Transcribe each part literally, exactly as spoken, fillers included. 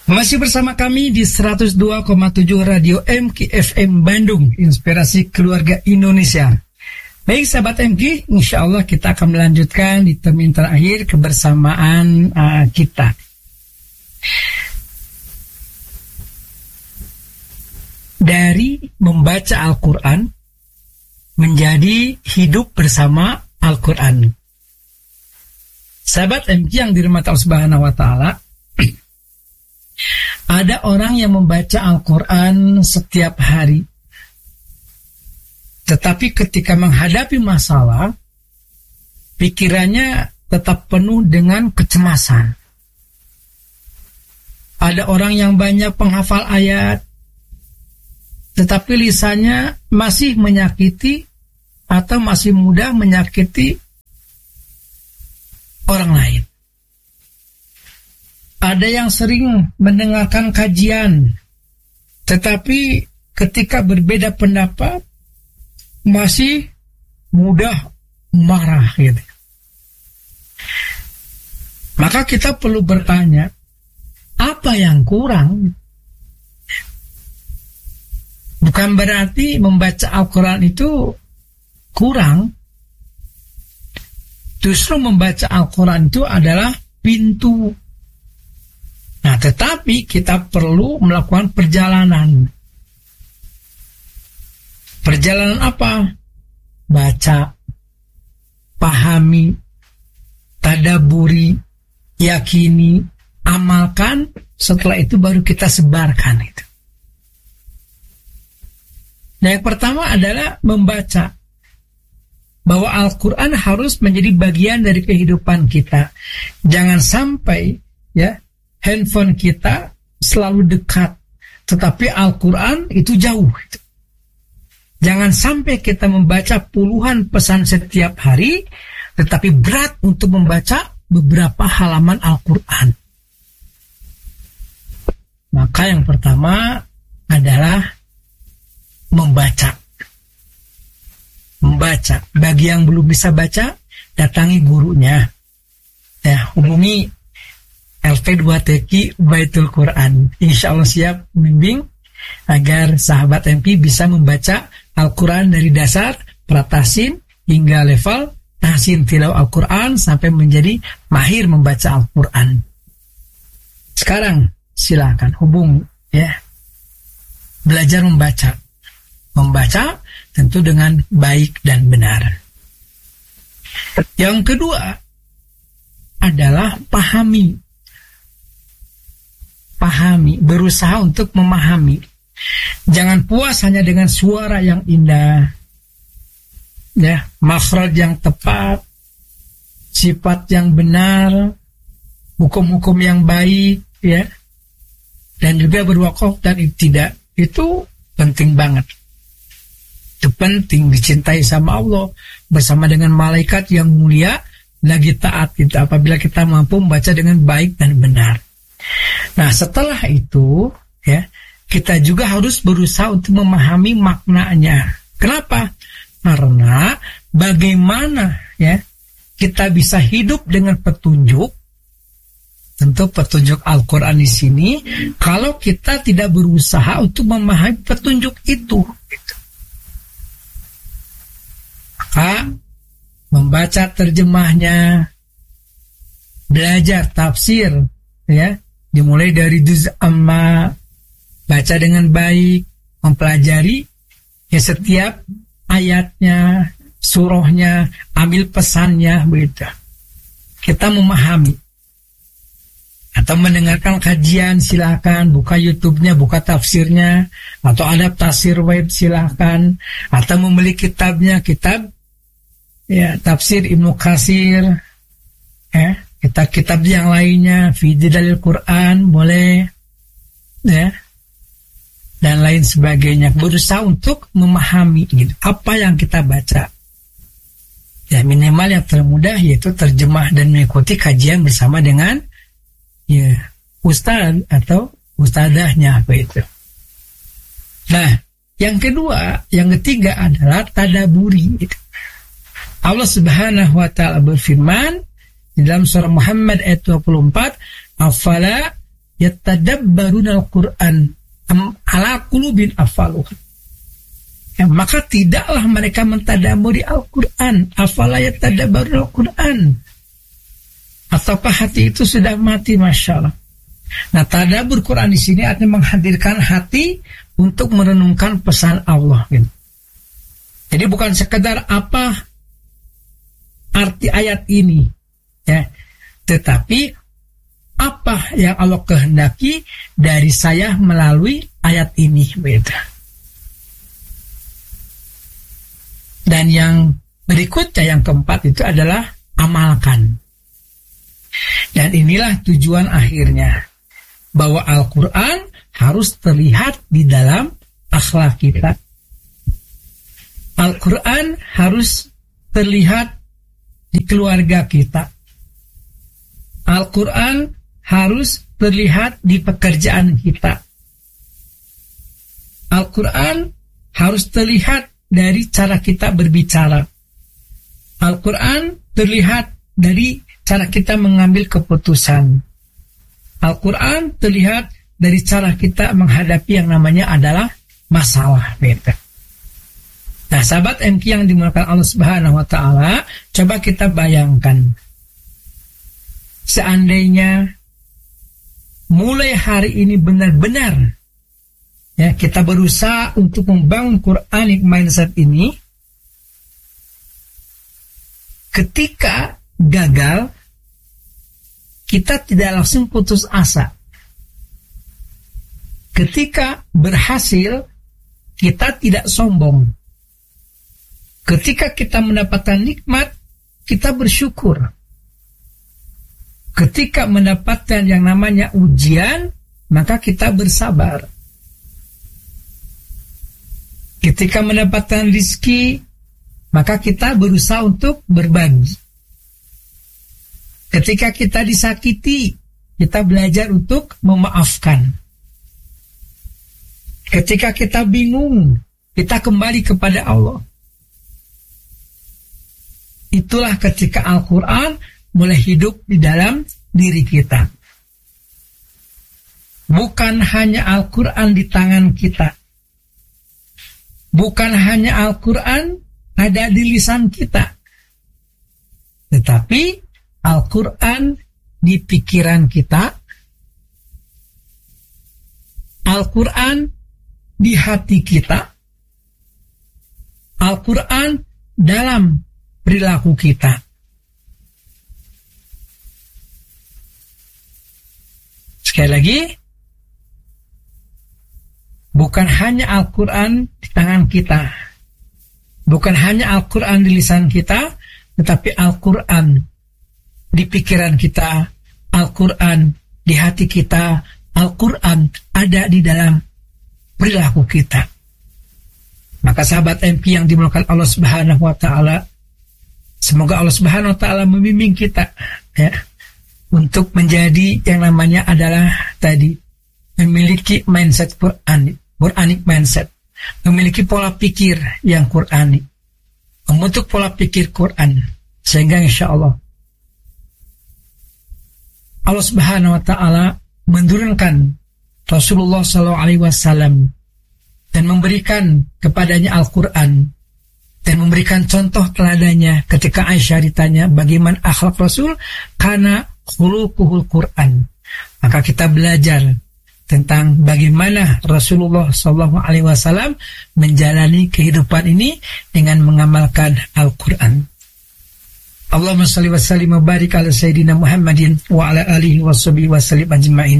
Masih bersama kami di seratus dua koma tujuh Radio M K F M Bandung, Inspirasi Keluarga Indonesia. Baik sahabat M K, insya Allah kita akan melanjutkan di termin terakhir kebersamaan uh, kita. Dari membaca Al-Quran menjadi hidup bersama Al-Quran. Sahabat M K yang dirahmati Allah Subhanahu wa Ta'ala, ada orang yang membaca Al-Quran setiap hari, tetapi ketika menghadapi masalah, pikirannya tetap penuh dengan kecemasan. Ada orang yang banyak penghafal ayat, tetapi lisannya masih menyakiti atau masih mudah menyakiti orang lain. Ada yang sering mendengarkan kajian, tetapi ketika berbeda pendapat masih mudah marah gitu. Maka kita perlu bertanya, apa yang kurang? Bukan berarti membaca Al-Quran itu kurang. Justru membaca Al-Quran itu adalah pintu. Nah, tetapi kita perlu melakukan perjalanan. Perjalanan apa? Baca, pahami, tadaburi, yakini, amalkan. Setelah itu baru kita sebarkan itu. Nah, yang pertama adalah membaca. Bahwa Al-Quran harus menjadi bagian dari kehidupan kita. Jangan sampai ya handphone kita selalu dekat, tetapi Al-Quran itu jauh. Jangan sampai kita membaca puluhan pesan setiap hari, tetapi berat untuk membaca beberapa halaman Al-Quran. Maka yang pertama adalah membaca. Membaca. Bagi yang belum bisa baca, datangi gurunya. Ya, hubungi L P dua T Q Baitul Quran. Insya Allah siap membimbing agar sahabat M P bisa membaca Al-Quran dari dasar pratasin hingga level tahsin tilawah Al-Quran sampai menjadi mahir membaca Al-Quran. Sekarang silakan hubung ya, belajar membaca. Membaca tentu dengan baik dan benar. Yang kedua adalah pahami. Pahami, berusaha untuk memahami. Jangan puas hanya dengan suara yang indah, ya, makhraj yang tepat, sifat yang benar, hukum-hukum yang baik, ya, dan juga berwakaf dan tidak. Itu penting banget. Itu penting, dicintai sama Allah bersama dengan malaikat yang mulia, lagi taat kita apabila kita mampu membaca dengan baik dan benar. Nah, setelah itu ya, kita juga harus berusaha untuk memahami maknanya. Kenapa? Karena bagaimana ya kita bisa hidup dengan petunjuk, tentu petunjuk Al-Quran di sini, kalau kita tidak berusaha untuk memahami petunjuk itu. Maka membaca terjemahnya, belajar tafsir ya, dimulai dari juz amma, baca dengan baik, mempelajari ya setiap ayatnya, surahnya, ambil pesannya, begitu. Kita memahami. Atau mendengarkan kajian, silakan buka YouTube-nya, buka tafsirnya, atau ada tafsir web, silakan, atau membeli kitabnya, kitab ya tafsir Ibnu Katsir, ya, kitab-kitab yang lainnya, Fidilal Quran boleh, ya, dan lain sebagainya. Berusaha untuk memahami gitu, apa yang kita baca. Ya, minimal yang termudah yaitu terjemah dan mengikuti kajian bersama dengan ya ustaz atau ustadzahnya, apa itu. Nah, yang kedua, yang ketiga adalah tadaburi. Gitu. Allah Subhanahu wa Ta'ala berfirman di dalam surah Muhammad ayat dua puluh empat, afala yattadabbarunal Qur'an am ala qulubin aqfaluha. Ya, maka tidaklah mereka mentadabburi Al-Qur'an. Afala yattadabbarunal Qur'an. Ataukah hati itu sudah mati, Masya Allah. Nah, tadabbur Quran di sini artinya menghadirkan hati untuk merenungkan pesan Allah. Gitu. Jadi bukan sekedar apa arti ayat ini, ya, tetapi apa yang Allah kehendaki dari saya melalui ayat ini, gitu. Dan yang berikutnya, yang keempat itu adalah amalkan. Dan inilah tujuan akhirnya, bahwa Al-Quran harus terlihat di dalam akhlak kita. Al-Quran harus terlihat di keluarga kita. Al-Quran harus terlihat di pekerjaan kita. Al-Quran harus terlihat dari cara kita berbicara. Al-Quran terlihat dari cara kita mengambil keputusan. Al-Quran terlihat dari cara kita menghadapi yang namanya adalah masalah. Gitu. Nah, sahabat M Q yang dimuliakan Allah Subhanahu wa Ta'ala, coba kita bayangkan, seandainya mulai hari ini benar-benar ya kita berusaha untuk membangun Quranic mindset ini, ketika gagal kita tidak langsung putus asa. Ketika berhasil kita tidak sombong. Ketika kita mendapatkan nikmat, kita bersyukur. Ketika mendapatkan yang namanya ujian, maka kita bersabar. Ketika mendapatkan rezeki, maka kita berusaha untuk berbagi. Ketika kita disakiti, kita belajar untuk memaafkan. Ketika kita bingung, kita kembali kepada Allah. Itulah ketika Al-Quran mulai hidup di dalam diri kita. Bukan hanya Al-Quran di tangan kita. Bukan hanya Al-Quran ada di lisan kita. Tetapi Al-Quran di pikiran kita. Al-Quran di hati kita. Al-Quran dalam perilaku kita. Sekali lagi, bukan hanya Al-Quran di tangan kita, bukan hanya Al-Quran di lisan kita, tetapi Al-Quran di pikiran kita, Al-Quran di hati kita, Al-Quran ada di dalam perilaku kita. Maka sahabat M P yang dimuliakan Allah Subhanahu wa Ta'ala, semoga Allah Subhanahu wa Ta'ala membimbing kita ya, untuk menjadi yang namanya adalah tadi memiliki mindset Qur'ani, Quranic mindset, memiliki pola pikir yang Qur'ani, membentuk pola pikir Qur'an, sehingga insya Allah Allah Subhanahu wa Ta'ala menurunkan Rasulullah Sallallahu Alaihi Wasallam dan memberikan kepadanya Al-Quran dan memberikan contoh teladannya. Ketika Aisyah ditanya bagaimana akhlak Rasul, karena khuluquhul Quran, maka kita belajar tentang bagaimana Rasulullah Sallallahu Alaihi Wasallam menjalani kehidupan ini dengan mengamalkan Al-Quran. Allahumma salli wa sallim wa barik ala Sayyidina Muhammadin wa ala alihi wa sahbihi wa sallim ajma'in.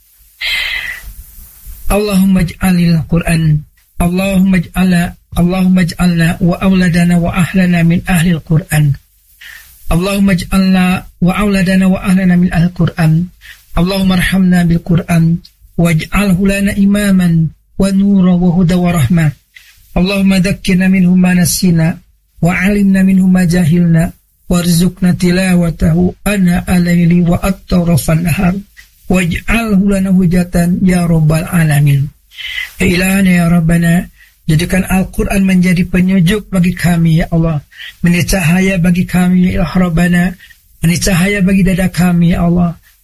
Allahumma ij'alil Qur'an, Allahumma ij'ala Allahumma ij'alna wa awladana wa ahlana min ahli al-Qur'an. Allahumma ij'alna wa awladana wa ahlana min ahli al-Qur'an. Allahumma arhamna bil Qur'an waj'alhu lana imaman wa nura wa huda wa rahmah. Allahumma dhakkirna minhu ma nasina wa 'allimna minhu ma jahilna warzuqna tilawatahu ana al-laili wa at-tarafan nahar waj'alhu lana hujatan ya rabbal alamin. Ya ilahana ya rabbana, jadikan Al-Quran menjadi penyejuk bagi kami ya Allah, menjadi cahaya bagi kami ya Rabbana, menjadi cahaya bagi dada kami ya Allah,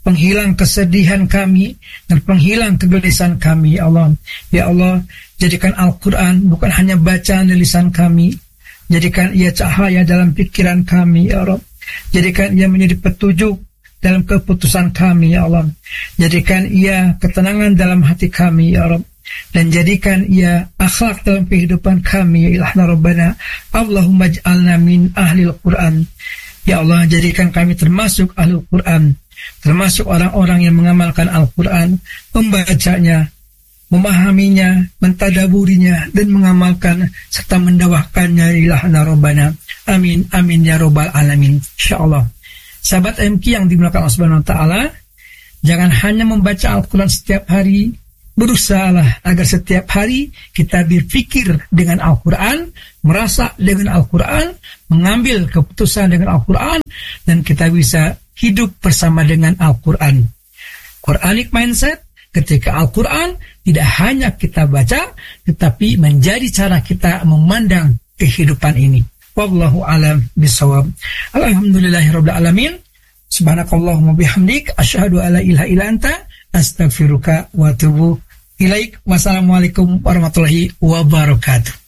penghilang kesedihan kami dan penghilang kegelisahan kami, ya Allah. Ya Allah, jadikan Al-Quran bukan hanya bacaan di lisan kami, jadikan ia cahaya dalam pikiran kami, ya Rabb. Jadikan ia menjadi petunjuk dalam keputusan kami, ya Allah. Jadikan ia ketenangan dalam hati kami, ya Rabb. Dan jadikan ia akhlak dalam kehidupan kami, ya ilahna Rabbana. Allahumma ij'alna min ahlil Quran. Ya Allah, jadikan kami termasuk ahlul Quran, termasuk orang-orang yang mengamalkan Al-Quran, membacanya, memahaminya, mentadaburinya, dan mengamalkan serta mendawahkannya, ilahna Rabbana. Amin, amin ya Rabbal Alamin. InsyaAllah. Sahabat M K yang dimuliakan Allah Subhanahu Wa Taala, jangan hanya membaca Al-Quran setiap hari, berusahalah agar setiap hari kita berpikir dengan Al-Quran, merasa dengan Al-Quran, mengambil keputusan dengan Al-Quran, dan kita bisa hidup bersama dengan Al-Quran. Quranic mindset, ketika Al-Quran tidak hanya kita baca, tetapi menjadi cara kita memandang kehidupan ini. Wallahu a'lam bishawab. Alhamdulillahirabbil alamin. Subhanakallahumma bihamdik, asyhadu alla ilaha illa anta, astaghfiruka wa atubu ilaik. Wassalamualaikum warahmatullahi wabarakatuh.